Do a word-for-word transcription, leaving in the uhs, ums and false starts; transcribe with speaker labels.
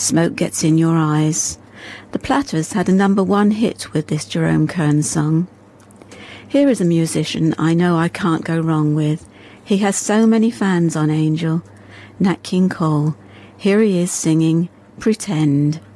Speaker 1: Smoke Gets in Your Eyes. The Platters had a number one hit with this Jerome Kern song. Here is a musician I know I can't go wrong with. He has so many fans on Angel. Nat King Cole. Here he is singing Pretend.